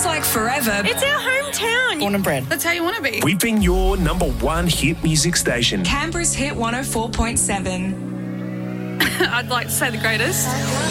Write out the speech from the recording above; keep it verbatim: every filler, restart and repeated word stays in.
feels like forever. It's our hometown. Born and bred. That's how you want to be. We've been your number one hit music station. Canberra's Hit one oh four point seven. I'd like to say the greatest.